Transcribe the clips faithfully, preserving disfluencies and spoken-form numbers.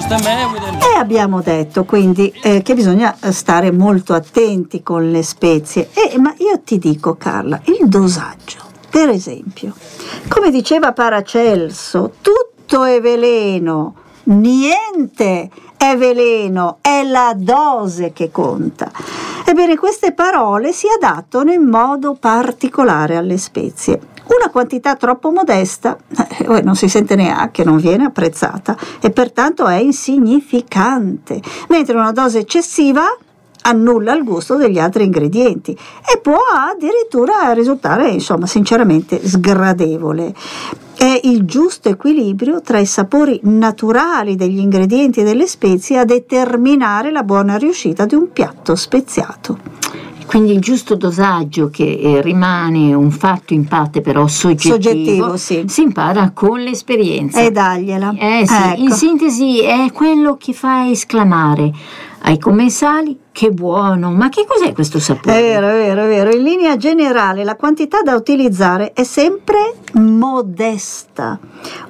E abbiamo detto quindi eh, che bisogna stare molto attenti con le spezie. Eh, ma io ti dico, Carla, il dosaggio, per esempio, come diceva Paracelso, tutto è veleno, niente è veleno, è la dose che conta. Ebbene, queste parole si adattano in modo particolare alle spezie. Una quantità troppo modesta eh, non si sente neanche, non viene apprezzata e pertanto è insignificante, mentre una dose eccessiva annulla il gusto degli altri ingredienti e può addirittura risultare, insomma, sinceramente sgradevole. È il giusto equilibrio tra i sapori naturali degli ingredienti e delle spezie a determinare la buona riuscita di un piatto speziato. Quindi il giusto dosaggio, che eh, rimane un fatto in parte però soggettivo, soggettivo sì. Si impara con l'esperienza. E dagliela. Eh sì, ecco. In sintesi è quello che fa esclamare ai commensali: che buono, ma che cos'è questo sapore? È vero, è vero, è vero. In linea generale la quantità da utilizzare è sempre modesta.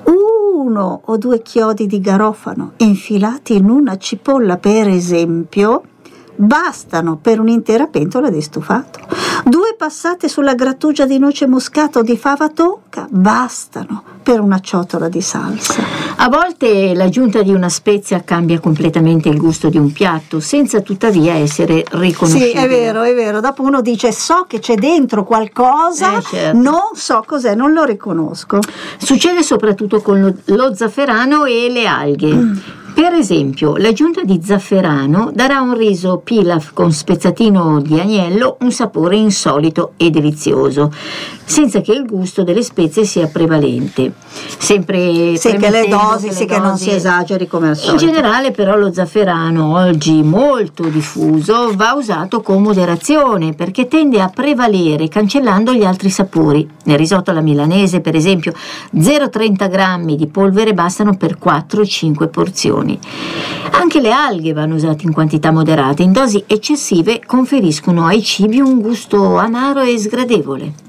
Uno o due chiodi di garofano infilati in una cipolla, per esempio, bastano per un'intera pentola di stufato. Due passate sulla grattugia di noce moscata o di fava tonka bastano per una ciotola di salsa. A volte l'aggiunta di una spezia cambia completamente il gusto di un piatto, senza tuttavia essere riconoscibile. Sì, è vero, è vero. Dopo uno dice: so che c'è dentro qualcosa, eh, certo. non so cos'è, non lo riconosco. Succede soprattutto con lo, lo zafferano e le alghe. Mm. Per esempio, l'aggiunta di zafferano darà a un riso pilaf con spezzatino di agnello un sapore insolito e delizioso, senza che il gusto delle spezie sia prevalente. Sempre sì, che le dosi, che le sì, che non si esageri come al solito. In generale, però, lo zafferano, oggi molto diffuso, va usato con moderazione perché tende a prevalere cancellando gli altri sapori. Nel risotto alla milanese, per esempio, zero virgola trenta grammi di polvere bastano per quattro cinque porzioni. Anche le alghe vanno usate in quantità moderate, in dosi eccessive conferiscono ai cibi un gusto amaro e sgradevole.